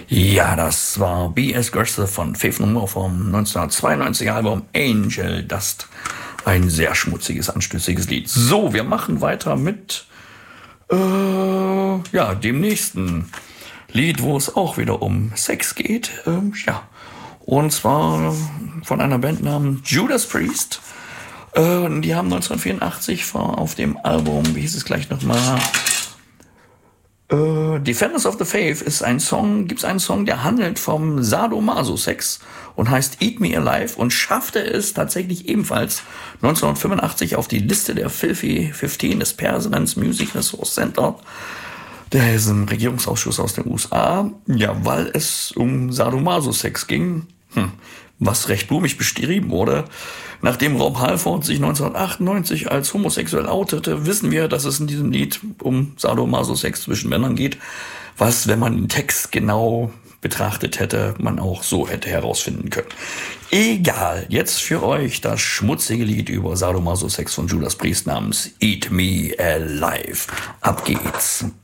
Ja, das war B.S. Aggressive von Faith No More vom 1992er Album Angel Dust. Ein sehr schmutziges, anstößiges Lied. So, wir machen weiter mit dem nächsten Lied, wo es auch wieder um Sex geht. Und zwar von einer Band namens Judas Priest. Die haben 1984 auf dem Album, wie hieß es gleich nochmal, Defenders of the Faith gibt's einen Song, der handelt vom Sadomaso-Sex und heißt Eat Me Alive und schaffte es tatsächlich ebenfalls 1985 auf die Liste der Filthy 15 des President's Music Resource Center, der ist ein Regierungsausschuss aus den USA, weil es um Sadomaso-Sex ging, was recht blumig beschrieben wurde. Nachdem Rob Halford sich 1998 als homosexuell outete, wissen wir, dass es in diesem Lied um Sadomaso-Sex zwischen Männern geht, was, wenn man den Text genau betrachtet hätte, man auch so hätte herausfinden können. Egal, jetzt für euch das schmutzige Lied über Sadomaso-Sex von Judas Priest namens Eat Me Alive. Ab geht's.